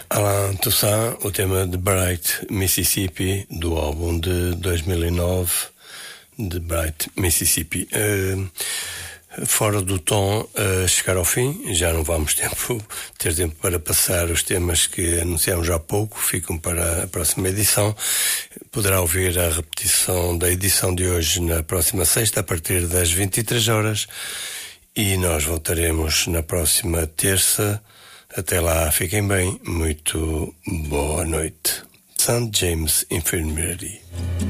Alan Toussaint, o tema de Bright Mississippi, do álbum de 2009, de Bright Mississippi. Fora do tom, a chegar ao fim, já não vamos ter tempo para passar os temas que anunciamos há pouco, ficam para a próxima edição. Poderá ouvir a repetição da edição de hoje na próxima sexta, a partir das 23 horas, e nós voltaremos na próxima terça. Até lá, fiquem bem, muito boa noite. St. James Infirmary.